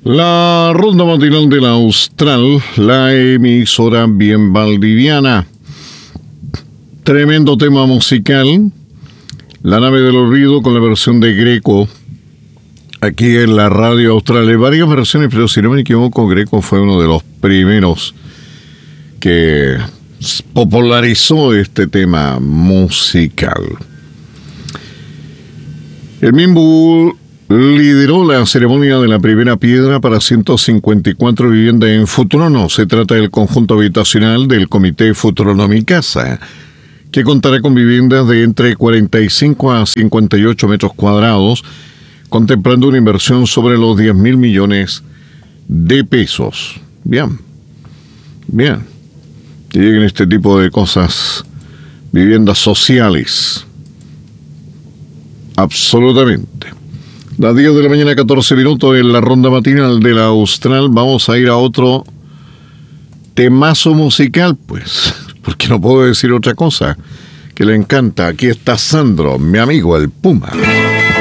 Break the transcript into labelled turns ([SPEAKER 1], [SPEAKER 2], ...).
[SPEAKER 1] La ronda matinal de la Austral, la emisora bien valdiviana. Tremendo tema musical. La nave del olvido con la versión de Greco. Aquí en la radio Austral. Hay varias versiones, pero si no me equivoco, Greco fue uno de los primeros que popularizó este tema musical. El Minbu lideró la ceremonia de la primera piedra para 154 viviendas en Futrono. Se trata del conjunto habitacional del Comité Futrono Mi Casa, que contará con viviendas de entre 45 a 58 metros cuadrados, contemplando una inversión sobre los 10.000 millones de pesos. Bien. Que lleguen este tipo de cosas, viviendas sociales. Absolutamente. Las 10 de la mañana, 14 minutos en la ronda matinal de la Austral. Vamos a ir a otro temazo musical, pues, porque no puedo decir otra cosa, que le encanta. Aquí está Sandro, mi amigo el Puma.